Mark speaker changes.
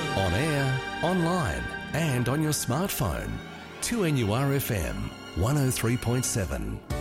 Speaker 1: On air, online and on your smartphone. 2NURFM 103.7.